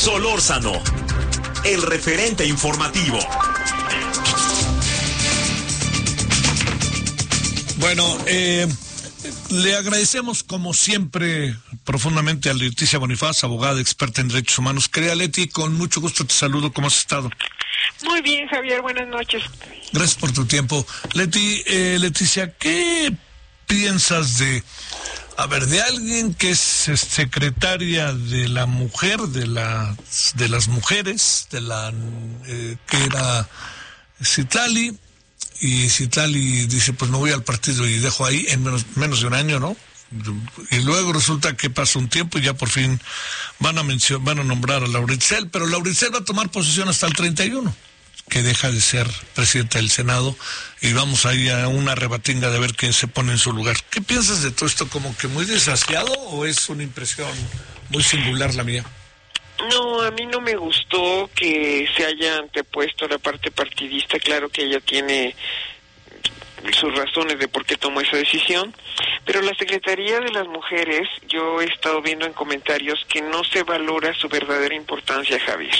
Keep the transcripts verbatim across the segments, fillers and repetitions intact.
Solórzano, el referente informativo. Bueno, eh, le agradecemos como siempre profundamente a Leticia Bonifaz, abogada experta en derechos humanos. Querida Leti, con mucho gusto te saludo. ¿Cómo has estado? Muy bien, Javier, buenas noches. Gracias por tu tiempo. Leti, eh, Leticia, ¿qué piensas de, a ver, de alguien que es secretaria de la mujer, de la, de las mujeres, de la, eh, que era Citlali, y Citlali dice, pues no voy al partido y dejo ahí en menos, menos de un año, ¿no? Y luego resulta que pasa un tiempo y ya por fin van a mencionar, van a nombrar a Laura Itzel, pero Laura Itzel va a tomar posesión hasta el treinta y uno, que deja de ser presidenta del Senado, y vamos ahí a una rebatinga de ver quién se pone en su lugar. ¿Qué piensas de todo esto? ¿Como que muy desasiado o es una impresión muy singular la mía? No, a mí no me gustó que se haya antepuesto la parte partidista. Claro que ella tiene sus razones de por qué tomó esa decisión, pero la Secretaría de las Mujeres, yo he estado viendo en comentarios que no se valora su verdadera importancia, Javier.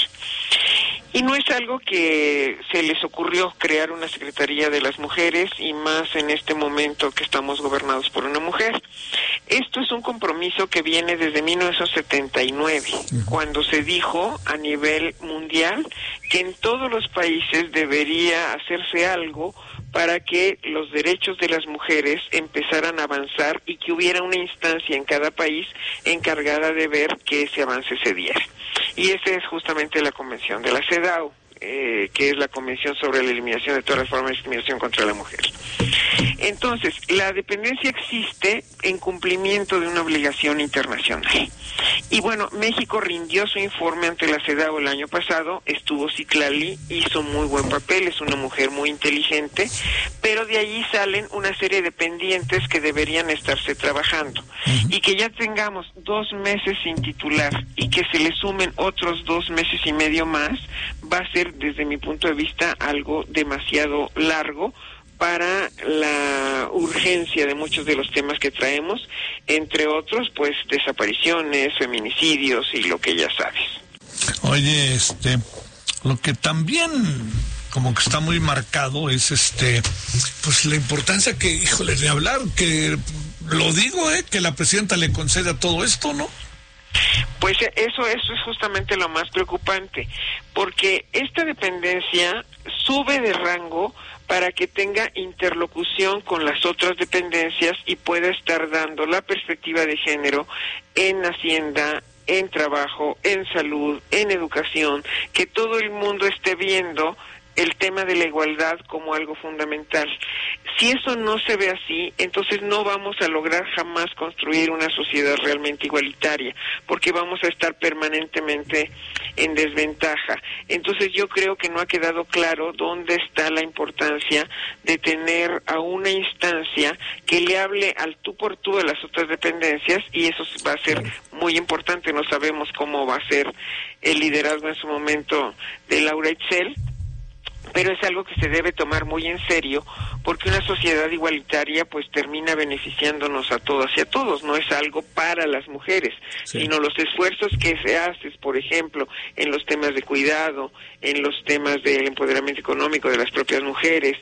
Y no es algo que se les ocurrió crear una Secretaría de las Mujeres, y más en este momento que estamos gobernados por una mujer. Esto es un compromiso que viene desde mil novecientos setenta y nueve, uh-huh. cuando se dijo a nivel mundial que en todos los países debería hacerse algo para que los derechos de las mujeres empezaran a avanzar y que hubiera una instancia en cada país encargada de ver que ese avance se diera. Y esa es justamente la convención de la CEDAW, eh, que es la Convención sobre la Eliminación de todas las formas de discriminación contra la mujer. Entonces, la dependencia existe en cumplimiento de una obligación internacional. Y bueno, México rindió su informe ante la CEDAW el año pasado, estuvo Citlali, hizo muy buen papel, es una mujer muy inteligente, pero de allí salen una serie de pendientes que deberían estarse trabajando. Y que ya tengamos dos meses sin titular y que se le sumen otros dos meses y medio más, va a ser, desde mi punto de vista, algo demasiado largo para la urgencia de muchos de los temas que traemos, entre otros, pues, desapariciones, feminicidios y lo que ya sabes. Oye, este, lo que también como que está muy marcado es, este, pues, la importancia que, híjole, de hablar, que lo digo, eh, que la presidenta le concede a todo esto, ¿no? Pues eso, eso es justamente lo más preocupante, porque esta dependencia sube de rango para que tenga interlocución con las otras dependencias y pueda estar dando la perspectiva de género en Hacienda, en trabajo, en salud, en educación, que todo el mundo esté viendo el tema de la igualdad como algo fundamental. Si eso no se ve así, entonces no vamos a lograr jamás construir una sociedad realmente igualitaria, porque vamos a estar permanentemente en desventaja. Entonces yo creo que no ha quedado claro dónde está la importancia de tener a una instancia que le hable al tú por tú de las otras dependencias, y eso va a ser muy importante. No sabemos cómo va a ser el liderazgo en su momento de Laura Itzel, pero es algo que se debe tomar muy en serio, porque una sociedad igualitaria pues termina beneficiándonos a todas y a todos, no es algo para las mujeres, sí. sino los esfuerzos que se hacen, por ejemplo, en los temas de cuidado, en los temas del empoderamiento económico de las propias mujeres,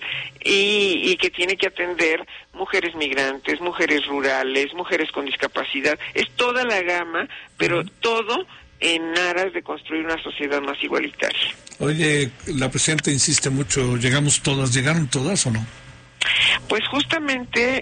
y, y que tiene que atender mujeres migrantes, mujeres rurales, mujeres con discapacidad, es toda la gama, pero uh-huh. todo en aras de construir una sociedad más igualitaria. Oye, la presidenta insiste mucho, ¿llegamos todas? ¿Llegaron todas o no? Pues justamente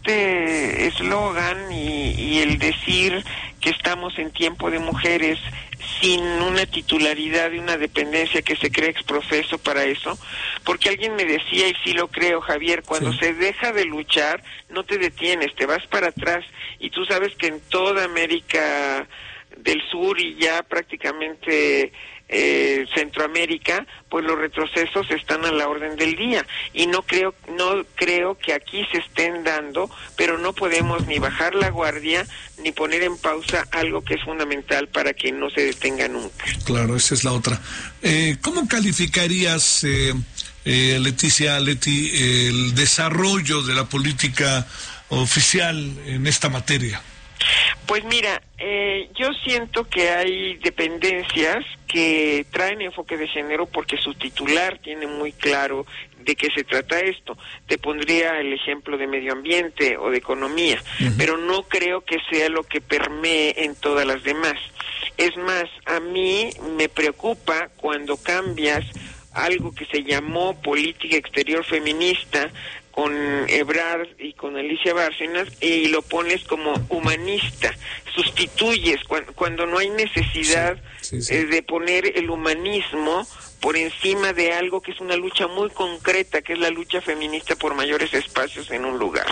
este eslogan y, y el decir que estamos en tiempo de mujeres sin una titularidad de una dependencia que se cree exprofeso para eso, porque alguien me decía, y sí lo creo, Javier, cuando sí. se deja de luchar, no te detienes, te vas para atrás, y tú sabes que en toda América del Sur y ya prácticamente eh, Centroamérica, pues los retrocesos están a la orden del día, y no creo no creo que aquí se estén dando, pero no podemos ni bajar la guardia ni poner en pausa algo que es fundamental para que no se detenga nunca. Claro, esa es la otra. Eh, ¿Cómo calificarías, eh, eh, Leticia, Leti, el desarrollo de la política oficial en esta materia? Pues mira, eh, yo siento que hay dependencias que traen enfoque de género porque su titular tiene muy claro de qué se trata esto. Te pondría el ejemplo de medio ambiente o de economía, uh-huh. pero no creo que sea lo que permee en todas las demás. Es más, a mí me preocupa cuando cambias algo que se llamó política exterior feminista con Ebrard y con Alicia Bárcenas y lo pones como humanista, sustituyes cuando, cuando no hay necesidad sí, sí, sí. Eh, de poner el humanismo por encima de algo que es una lucha muy concreta, que es la lucha feminista por mayores espacios en un lugar.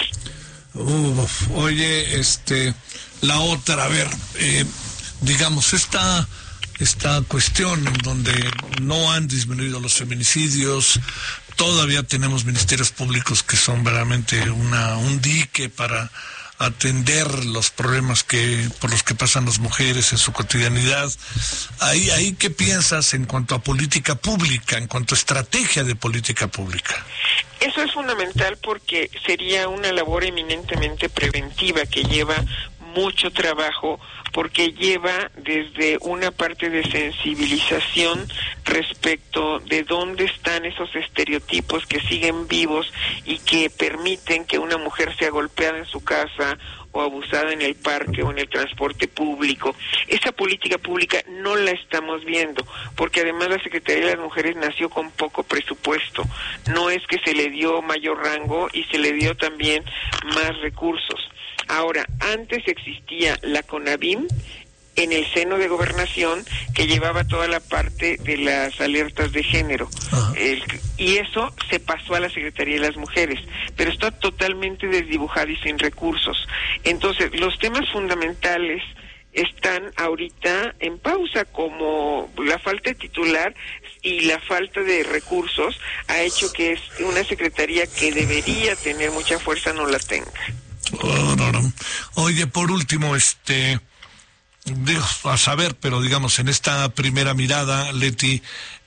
Uf, oye, este, la otra, a ver, eh, digamos, esta... esta cuestión en donde no han disminuido los feminicidios, todavía tenemos ministerios públicos que son verdaderamente una un dique para atender los problemas que por los que pasan las mujeres en su cotidianidad. Ahí, ahí ¿qué piensas en cuanto a política pública, en cuanto a estrategia de política pública? Eso es fundamental porque sería una labor eminentemente preventiva que lleva mucho trabajo, porque lleva desde una parte de sensibilización respecto de dónde están esos estereotipos que siguen vivos y que permiten que una mujer sea golpeada en su casa o abusada en el parque o en el transporte público. Esa política pública no la estamos viendo, porque además la Secretaría de las Mujeres nació con poco presupuesto. No es que se le dio mayor rango y se le dio también más recursos. Ahora, antes existía la CONAVIM en el seno de Gobernación que llevaba toda la parte de las alertas de género. El, y eso se pasó a la Secretaría de las Mujeres, pero está totalmente desdibujado y sin recursos. Entonces, los temas fundamentales están ahorita en pausa, como la falta de titular y la falta de recursos ha hecho que es una secretaría que debería tener mucha fuerza no la tenga. Oh, no, no. Oye, por último, este, digo, a saber, pero digamos, en esta primera mirada, Leti,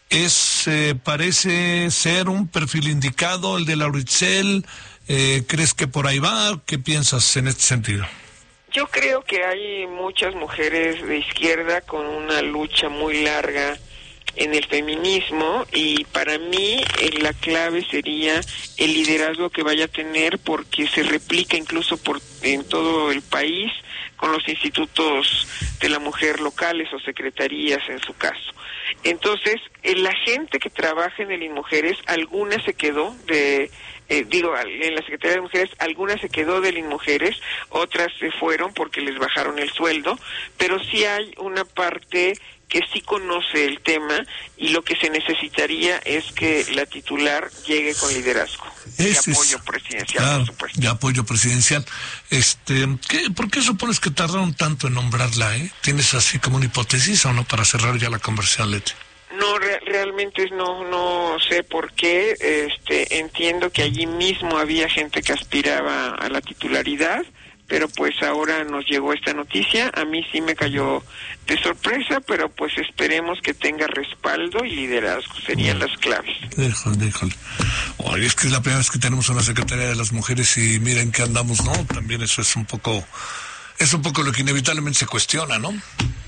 es, eh, parece ser un perfil indicado, el de Laura Itzel. Eh, ¿crees que por ahí va? ¿Qué piensas en este sentido? Yo creo que hay muchas mujeres de izquierda con una lucha muy larga en el feminismo y para mí eh, la clave sería el liderazgo que vaya a tener, porque se replica incluso por en todo el país con los institutos de la mujer locales o secretarías en su caso. Entonces, eh, la gente que trabaja en el INMujeres, alguna se quedó de Eh, digo, en la Secretaría de Mujeres, algunas se quedó del INMujeres, otras se fueron porque les bajaron el sueldo, pero sí hay una parte que sí conoce el tema y lo que se necesitaría es que la titular llegue con liderazgo y apoyo presidencial, claro, por supuesto. Y apoyo presidencial. Este, ¿qué, ¿Por qué supones que tardaron tanto en nombrarla? Eh? ¿Tienes así como una hipótesis o no para cerrar ya la conversación, Leti? No, re- realmente no no sé por qué. Este, entiendo que allí mismo había gente que aspiraba a la titularidad, pero pues ahora nos llegó esta noticia. A mí sí me cayó de sorpresa, pero pues esperemos que tenga respaldo y liderazgo. Serían bueno, las claves. Déjole, déjole. Oye, es que es la primera vez que tenemos una Secretaría de las Mujeres y miren que andamos, ¿no? También eso es un poco, es un poco lo que inevitablemente se cuestiona, ¿no?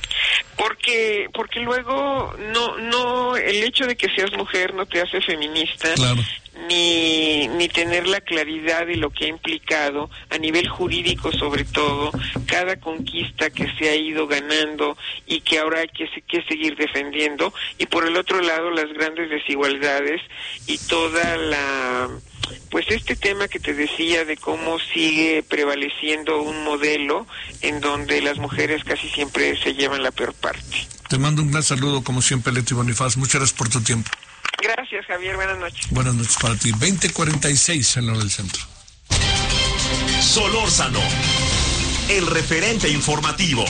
Porque porque luego no no el hecho de que seas mujer no te hace feminista, claro. ni ni tener la claridad de lo que ha implicado a nivel jurídico, sobre todo cada conquista que se ha ido ganando y que ahora hay que, que seguir defendiendo, y por el otro lado las grandes desigualdades y toda la pues este tema que te decía de cómo sigue prevaleciendo un modelo en donde las mujeres casi siempre se llevan la peor parte. Te mando un gran saludo, como siempre, Leti Bonifaz. Muchas gracias por tu tiempo. Gracias, Javier. Buenas noches. Buenas noches para ti. veinte cuarenta y seis en la hora del centro. Solórzano, el referente informativo.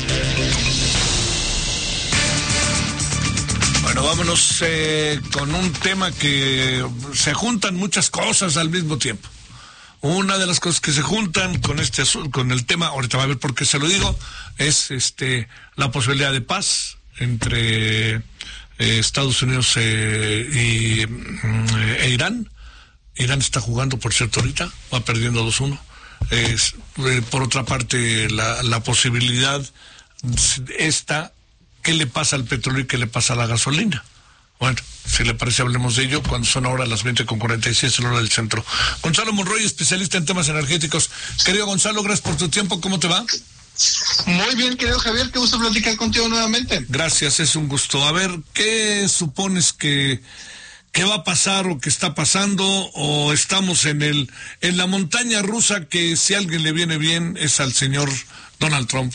Bueno, vámonos eh, con un tema que se juntan muchas cosas al mismo tiempo. Una de las cosas que se juntan con este con el tema, ahorita va a ver por qué se lo digo, es este la posibilidad de paz entre eh, Estados Unidos eh, y eh, e Irán. Irán está jugando, por cierto, ahorita, va perdiendo dos uno. eh, eh, por otra parte, la, la posibilidad esta, ¿qué le pasa al petróleo y qué le pasa a la gasolina? Bueno, si le parece, hablemos de ello cuando son ahora las veinte con cuarenta y seis, en hora del centro. Gonzalo Monroy, especialista en temas energéticos. Querido Gonzalo, gracias por tu tiempo. ¿Cómo te va? Muy bien, querido Javier, qué gusto platicar contigo nuevamente. Gracias, es un gusto. A ver, ¿qué supones que, que va a pasar o que está pasando? ¿O estamos en el en la montaña rusa que, si a alguien le viene bien, es al señor Donald Trump?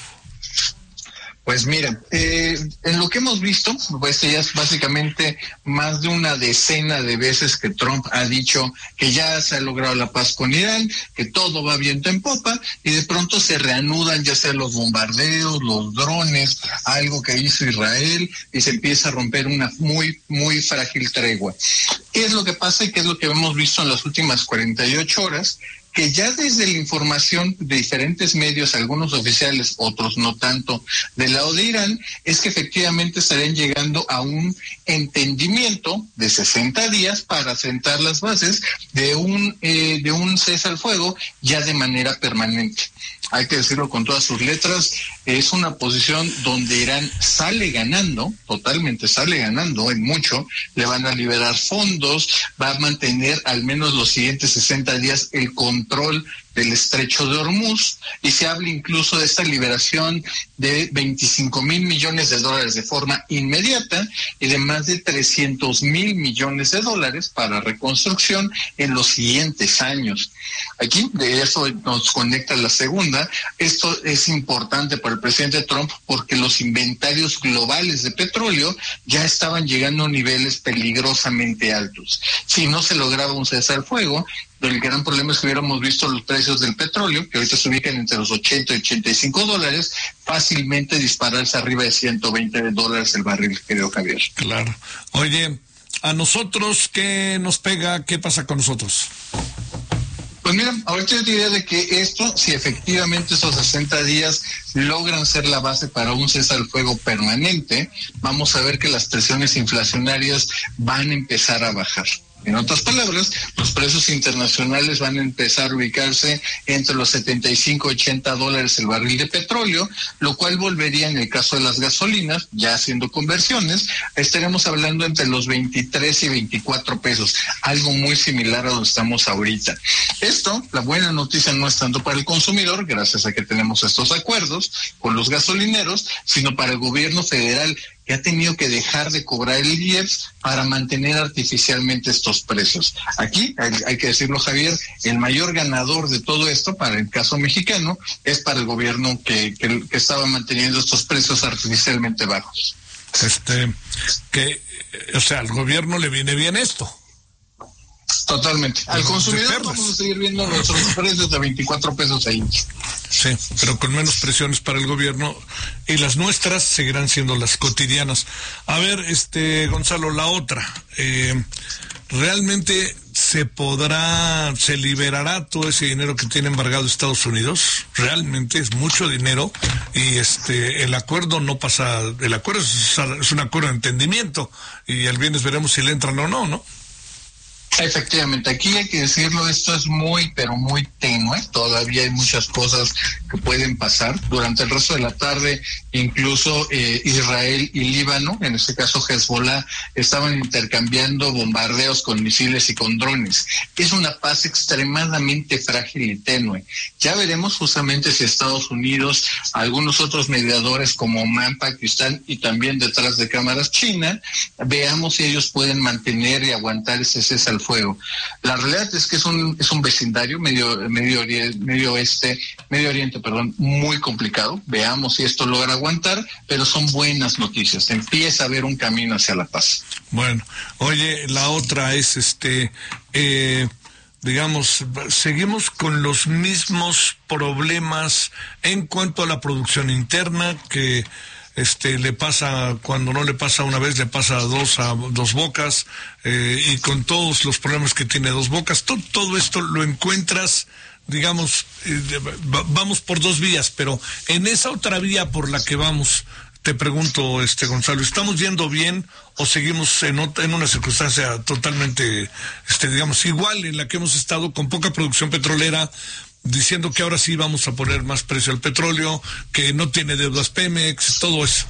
Pues mira, eh, en lo que hemos visto, pues ya es básicamente más de una decena de veces que Trump ha dicho que ya se ha logrado la paz con Irán, que todo va viento en popa, y de pronto se reanudan ya sea los bombardeos, los drones, algo que hizo Israel, y se empieza a romper una muy, muy frágil tregua. ¿Qué es lo que pasa y qué es lo que hemos visto en las últimas cuarenta y ocho horas? Que ya desde la información de diferentes medios, algunos oficiales, otros no tanto, del lado de Irán, es que efectivamente estarían llegando a un entendimiento de sesenta días para sentar las bases de un eh, de un cese al fuego ya de manera permanente. Hay que decirlo con todas sus letras, es una posición donde Irán sale ganando, totalmente sale ganando en mucho, le van a liberar fondos, va a mantener al menos los siguientes sesenta días el control del estrecho de Hormuz, y se habla incluso de esta liberación de veinticinco mil millones de dólares de forma inmediata y de más de trescientos mil millones de dólares para reconstrucción en los siguientes años. Aquí de eso nos conecta la segunda. Esto es importante para el presidente Trump porque los inventarios globales de petróleo ya estaban llegando a niveles peligrosamente altos. Si no se lograba un cese al fuego, el gran problema es que hubiéramos visto los precios del petróleo, que ahorita se ubican entre los ochenta y ochenta y cinco dólares, fácilmente dispararse arriba de ciento veinte dólares el barril, querido Javier. Claro. Oye, ¿a nosotros qué nos pega? ¿Qué pasa con nosotros? Pues mira, ahorita yo te diría de que esto, si efectivamente esos sesenta días logran ser la base para un cese al fuego permanente, vamos a ver que las presiones inflacionarias van a empezar a bajar. En otras palabras, los precios internacionales van a empezar a ubicarse entre los setenta y cinco a ochenta dólares el barril de petróleo, lo cual volvería, en el caso de las gasolinas, ya haciendo conversiones, estaremos hablando entre los veintitrés y veinticuatro pesos, algo muy similar a donde estamos ahorita. Esto, la buena noticia no es tanto para el consumidor, gracias a que tenemos estos acuerdos con los gasolineros, sino para el gobierno federal, que ha tenido que dejar de cobrar el I E P S para mantener artificialmente estos precios. Aquí, hay, hay que decirlo, Javier, el mayor ganador de todo esto, para el caso mexicano, es para el gobierno que, que, que estaba manteniendo estos precios artificialmente bajos. Este, que, o sea, al gobierno le viene bien esto. Totalmente. Al consumidor vamos a seguir viendo nuestros precios de veinticuatro pesos ahí. Sí, pero con menos presiones para el gobierno, y las nuestras seguirán siendo las cotidianas. A ver, este Gonzalo, la otra, eh, ¿realmente se podrá, se liberará todo ese dinero que tiene embargado Estados Unidos? Realmente es mucho dinero, y este el acuerdo no pasa, el acuerdo es, es un acuerdo de entendimiento, y el viernes veremos si le entran o no, ¿no? Efectivamente, aquí hay que decirlo, esto es muy, pero muy tenue, todavía hay muchas cosas que pueden pasar. Durante el resto de la tarde, incluso eh, Israel y Líbano, en este caso Hezbollah, estaban intercambiando bombardeos con misiles y con drones. Es una paz extremadamente frágil y tenue. Ya veremos justamente si Estados Unidos, algunos otros mediadores como Omán, Pakistán y también detrás de cámaras China, veamos si ellos pueden mantener y aguantar ese cese al fuego. La realidad es que es un es un vecindario medio medio oriente, medio oeste, medio oriente, perdón, muy complicado. Veamos si esto logra aguantar, pero son buenas noticias. Empieza a haber un camino hacia la paz. Bueno, oye, la otra es este eh, digamos, seguimos con los mismos problemas en cuanto a la producción interna, que este le pasa, cuando no le pasa una vez, le pasa a dos, a dos bocas, eh, y con todos los problemas que tiene Dos Bocas, todo, todo esto lo encuentras, digamos, eh, vamos por dos vías, pero en esa otra vía por la que vamos, te pregunto, este Gonzalo, ¿estamos yendo bien o seguimos en, otra, en una circunstancia totalmente, este digamos, igual en la que hemos estado, con poca producción petrolera, diciendo que ahora sí vamos a poner más precio al petróleo, que no tiene deudas Pemex, todo eso.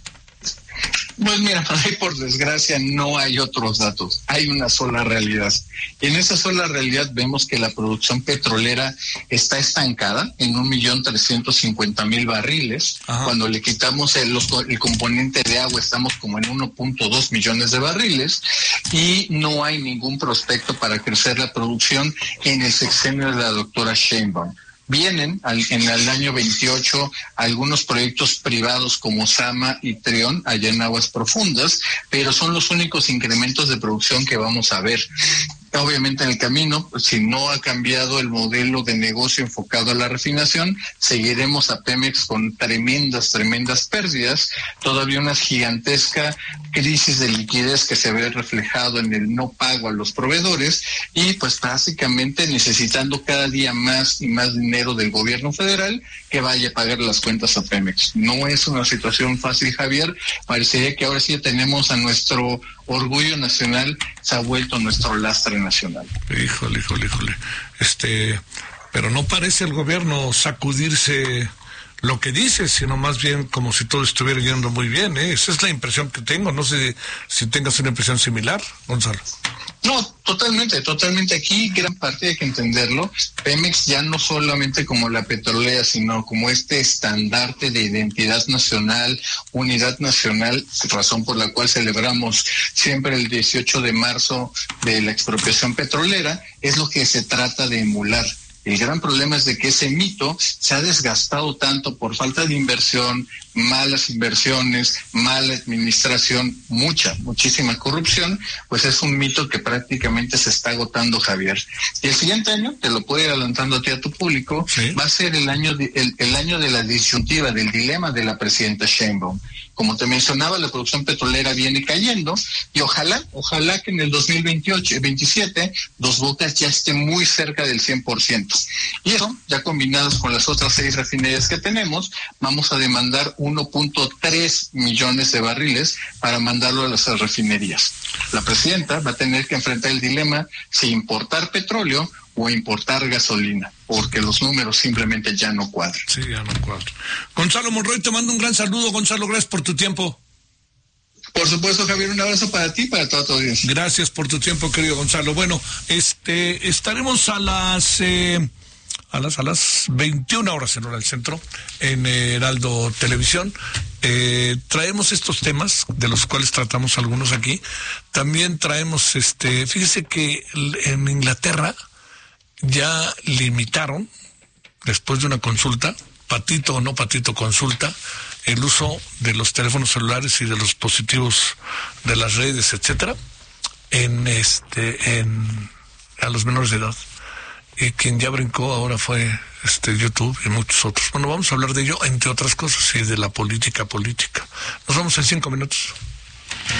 Pues mira, por desgracia no hay otros datos, hay una sola realidad. Y en esa sola realidad vemos que la producción petrolera está estancada en un millón trescientos cincuenta mil barriles. Ajá. Cuando le quitamos el, los, el componente de agua estamos como en uno punto dos millones de barriles y no hay ningún prospecto para crecer la producción en el sexenio de la doctora Sheinbaum. Vienen al, en el año veintiocho algunos proyectos privados como Sama y Trión allá en aguas profundas, pero son los únicos incrementos de producción que vamos a ver. Obviamente en el camino, si no ha cambiado el modelo de negocio enfocado a la refinación, seguiremos a Pemex con tremendas, tremendas pérdidas, todavía una gigantesca crisis de liquidez que se ve reflejado en el no pago a los proveedores y pues básicamente necesitando cada día más y más dinero del gobierno federal que vaya a pagar las cuentas a Pemex. No es una situación fácil, Javier, parecería que ahora sí tenemos a nuestro orgullo nacional, se ha vuelto nuestro lastre nacional. Híjole, híjole, híjole. Este, pero no parece el gobierno sacudirse lo que dice, sino más bien como si todo estuviera yendo muy bien, ¿eh? Esa es la impresión que tengo. No sé si tengas una impresión similar, Gonzalo. No, totalmente, totalmente. Aquí gran parte hay que entenderlo. Pemex ya no solamente como la petrolera, sino como este estandarte de identidad nacional, unidad nacional, razón por la cual celebramos siempre el dieciocho de marzo de la expropiación petrolera, es lo que se trata de emular. El gran problema es de que ese mito se ha desgastado tanto por falta de inversión, malas inversiones, mala administración, mucha, muchísima corrupción, pues es un mito que prácticamente se está agotando, Javier. Y el siguiente año, te lo puedo ir adelantando a ti a tu público, ¿sí? Va a ser el año de, el, el año de la disyuntiva, del dilema de la presidenta Sheinbaum. Como te mencionaba, la producción petrolera viene cayendo y ojalá, ojalá que en el dos mil veintiocho, veintisiete, Dos Bocas ya esté muy cerca del cien por ciento. Y eso, ya combinados con las otras seis refinerías que tenemos, vamos a demandar uno punto tres millones de barriles para mandarlo a las refinerías. La presidenta va a tener que enfrentar el dilema si importar petróleo o importar gasolina, porque los números simplemente ya no cuadran. Sí, ya no cuadran. Gonzalo Monroy, te mando un gran saludo. Gonzalo, gracias por tu tiempo. Por supuesto, Javier, un abrazo para ti y para toda tu audiencia. Gracias por tu tiempo, querido Gonzalo. Bueno, este, estaremos a las eh, a las a las veintiuna horas en hora del centro en Heraldo Televisión. Eh, traemos estos temas de los cuales tratamos algunos aquí. También traemos, este, fíjese que en Inglaterra ya limitaron, después de una consulta, patito o no patito consulta, el uso de los teléfonos celulares y de los dispositivos de las redes, etcétera, en este, en a los menores de edad. Y quien ya brincó ahora fue este YouTube y muchos otros. Bueno, vamos a hablar de ello, entre otras cosas, y de la política política. Nos vemos en cinco minutos.